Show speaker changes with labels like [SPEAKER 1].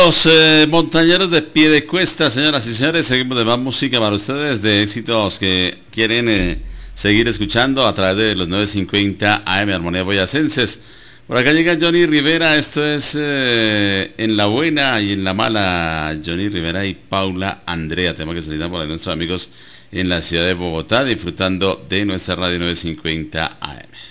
[SPEAKER 1] Los montañeros de pie de cuesta, señoras y señores, seguimos de más música para ustedes, de éxitos que quieren seguir escuchando a través de los 950 AM Armonía Boyacenses. Por acá llega Johnny Rivera, esto es en la buena y en la mala, Johnny Rivera y Paula Andrea, tema que solicitan por ahí nuestros amigos en la ciudad de Bogotá, disfrutando de nuestra radio 950 AM.